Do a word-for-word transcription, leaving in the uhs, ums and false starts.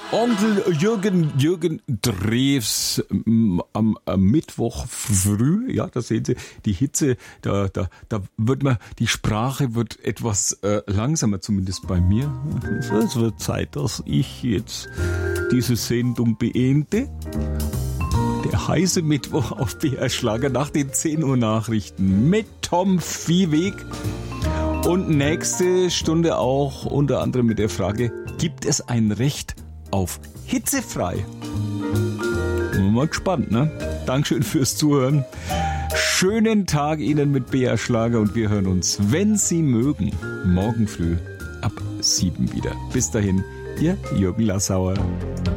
Onkel Jürgen, Jürgen Drews m, am, am Mittwoch früh, ja, da sehen Sie, die Hitze, da, da, da wird man, die Sprache wird etwas äh, langsamer, zumindest bei mir. Es wird Zeit, dass ich jetzt diese Sendung beende. Der heiße Mittwoch auf B R Schlager nach den zehn Uhr Nachrichten mit Tom Viehweg. Und nächste Stunde auch unter anderem mit der Frage, gibt es ein Recht auf hitzefrei? Mal gespannt, ne? Dankeschön fürs Zuhören. Schönen Tag Ihnen mit B R Schlager und wir hören uns, wenn Sie mögen, morgen früh ab sieben wieder. Bis dahin, Ihr Jürgen Lassauer.